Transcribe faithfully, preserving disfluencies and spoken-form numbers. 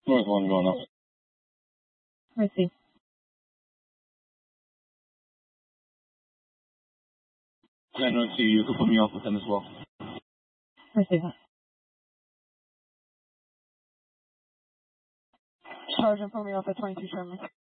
North one going up. Receive. ten North Sea, you can put me off with them as well. Receive. Sergeant, put me off at twenty-two Sherman.